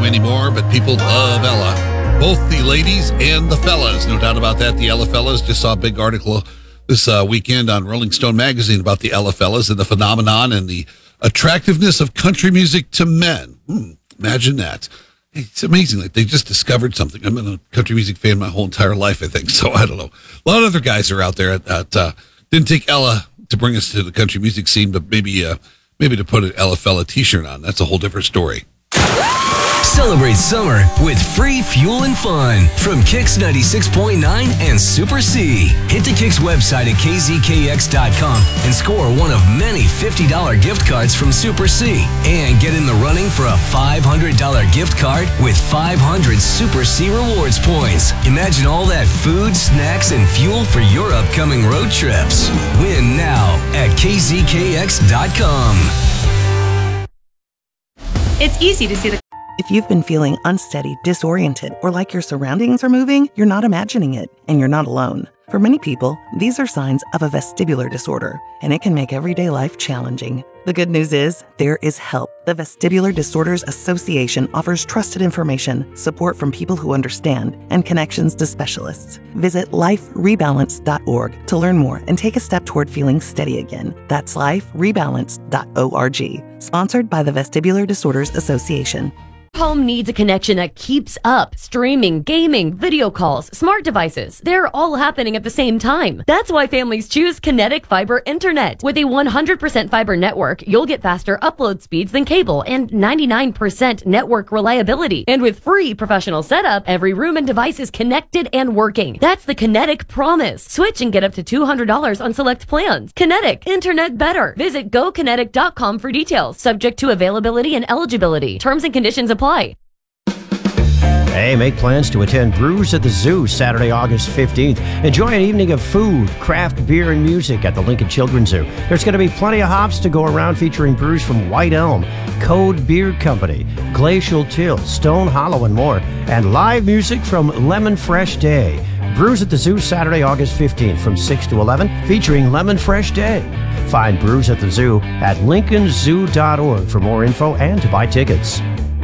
anymore, but people love Ella. Both the ladies and the fellas, no doubt about that. The Ella fellas, just saw a big article this weekend on Rolling Stone magazine about the Ella fellas and the phenomenon and the attractiveness of country music to men. Imagine that. It's amazing that they just discovered something. I've been a country music fan my whole entire life, I think. So I don't know. A lot of other guys are out there that didn't take Ella to bring us to the country music scene, but maybe to put an Ella fella t-shirt on. That's a whole different story. Celebrate summer with free fuel and fun from Kix 96.9 and Super C. Hit the Kix website at kzkx.com and score one of many $50 gift cards from Super C. And get in the running for a $500 gift card with 500 Super C rewards points. Imagine all that food, snacks, and fuel for your upcoming road trips. Win now at kzkx.com. It's easy to see the... If you've been feeling unsteady, disoriented, or like your surroundings are moving, you're not imagining it, and you're not alone. For many people, these are signs of a vestibular disorder, and it can make everyday life challenging. The good news is, there is help. The Vestibular Disorders Association offers trusted information, support from people who understand, and connections to specialists. Visit liferebalance.org to learn more and take a step toward feeling steady again. That's liferebalance.org. Sponsored by the Vestibular Disorders Association. Home needs a connection that keeps up. Streaming, gaming, video calls, smart devices. They're all happening at the same time. That's why families choose Kinetic Fiber Internet. With a 100% fiber network, you'll get faster upload speeds than cable and 99% network reliability. And with free professional setup, every room and device is connected and working. That's the Kinetic promise. Switch and get up to $200 on select plans. Kinetic, internet better. Visit gokinetic.com for details. Subject to availability and eligibility. Terms and conditions apply. Hey, make plans to attend Brews at the Zoo Saturday, August 15th. Enjoy an evening of food, craft beer, and music at the Lincoln Children's Zoo. There's going to be plenty of hops to go around featuring brews from White Elm, Code Beer Company, Glacial Till, Stone Hollow, and more. And live music from Lemon Fresh Day. Brews at the Zoo Saturday, August 15th from 6 to 11 featuring Lemon Fresh Day. Find Brews at the Zoo at lincolnzoo.org for more info and to buy tickets.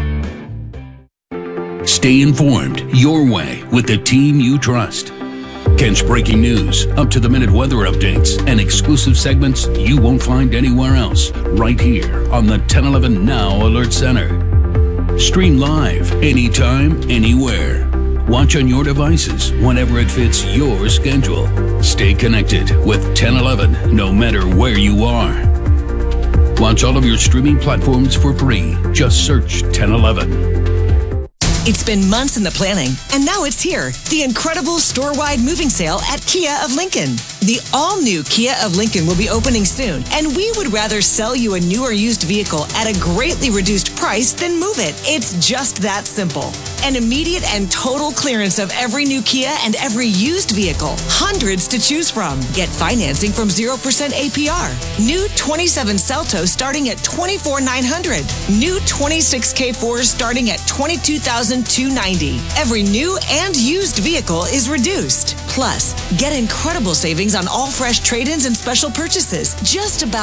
Stay informed your way with the team you trust. Kent's breaking news, up-to-the-minute weather updates, and exclusive segments you won't find anywhere else right here on the 1011 Now Alert Center. Stream live anytime, anywhere. Watch on your devices whenever it fits your schedule. Stay connected with 1011 no matter where you are. Watch all of your streaming platforms for free. Just search 1011. It's been months in the planning, and now it's here. The incredible store-wide moving sale at Kia of Lincoln. The all-new Kia of Lincoln will be opening soon, and we would rather sell you a new or used vehicle at a greatly reduced price than move it. It's just that simple. An immediate and total clearance of every new Kia and every used vehicle. Hundreds to choose from. Get financing from 0% APR. New 27 Celtos starting at $24,900. New 26 K4s starting at $22,290. Every new and used vehicle is reduced. Plus, get incredible savings on all fresh trade-ins and special purchases. Just about